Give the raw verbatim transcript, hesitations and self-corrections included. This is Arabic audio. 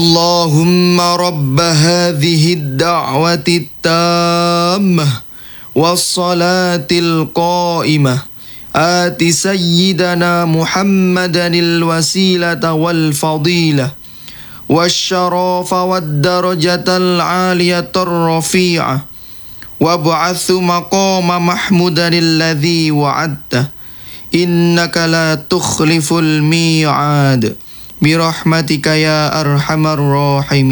اللهم رب هذه الدعوة التامة والصلاة القائمة آت سيدنا محمدا الوسيلة والفضيلة والشرف والدرجة العالية الرفيعة وابعث مقام محمودا الذي وعدته إنك لا تخلف الميعاد برحمتك يا أرحم الراحمين.